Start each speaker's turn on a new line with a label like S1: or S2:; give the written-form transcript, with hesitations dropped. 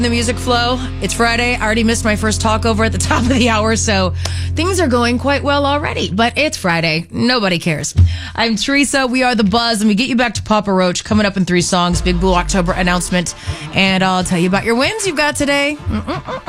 S1: The music flow. It's Friday. I already missed my first talk over at the top of the hour, so things are going quite well already. But it's Friday. Nobody cares. I'm Teresa. We are The Buzz, and we get you back to Papa Roach coming up in 3 songs. Big Blue October announcement. And I'll tell you about your wins you've got today.